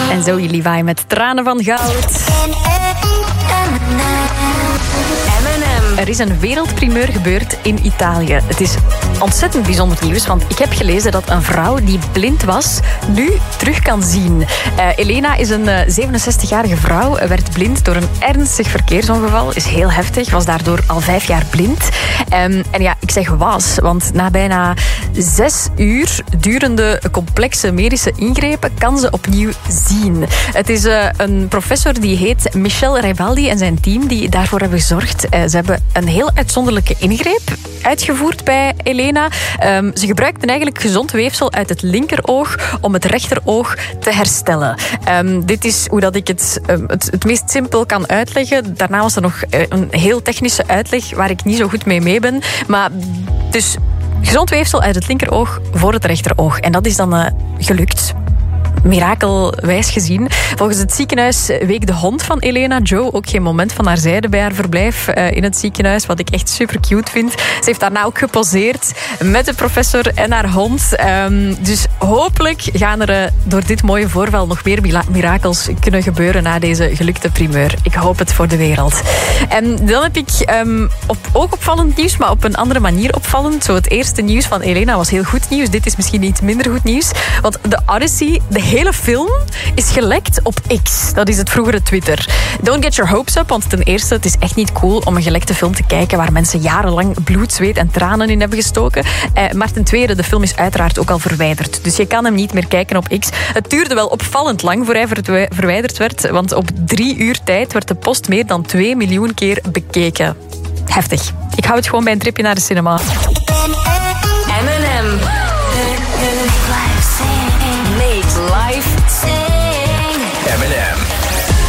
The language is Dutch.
En Zoe Levi met Tranen van Goud. Er is een wereldprimeur gebeurd in Italië. Het is ontzettend bijzonder nieuws, want ik heb gelezen dat een vrouw die blind was, nu terug kan zien. Elena is een 67-jarige vrouw, werd blind door een ernstig verkeersongeval. Is heel heftig, was daardoor al 5 jaar blind. En ja, ik zeg was, want na bijna 6 uur durende complexe medische ingrepen kan ze opnieuw zien. Het is een professor die heet Michel Rebaldi en zijn team die daarvoor hebben gezorgd. Ze hebben een heel uitzonderlijke ingreep uitgevoerd bij Elena. Ze gebruikten eigenlijk gezond weefsel uit het linkeroog om het rechteroog te herstellen. Dit is hoe dat ik het meest simpel kan uitleggen. Daarna was er nog een heel technische uitleg waar ik niet zo goed mee ben. Maar dus gezond weefsel uit het linkeroog voor het rechteroog. En dat is dan gelukt. Mirakelwijs gezien. Volgens het ziekenhuis week de hond van Elena, Joe, ook geen moment van haar zijde bij haar verblijf in het ziekenhuis, wat ik echt super cute vind. Ze heeft daarna ook geposeerd met de professor en haar hond. Dus hopelijk gaan er door dit mooie voorval nog meer mirakels kunnen gebeuren na deze gelukte primeur. Ik hoop het voor de wereld. En dan heb ik ook opvallend nieuws, maar op een andere manier opvallend. Zo, het eerste nieuws van Elena was heel goed nieuws. Dit is misschien iets minder goed nieuws. Want de Odyssey, de hele film, is gelekt op X. Dat is het vroegere Twitter. Don't get your hopes up, want ten eerste, het is echt niet cool om een gelekte film te kijken waar mensen jarenlang bloed, zweet en tranen in hebben gestoken. Maar ten tweede, de film is uiteraard ook al verwijderd. Dus je kan hem niet meer kijken op X. Het duurde wel opvallend lang voor hij verwijderd werd, want op 3 uur tijd werd de post meer dan 2 miljoen keer bekeken. Heftig. Ik hou het gewoon bij een tripje naar de cinema.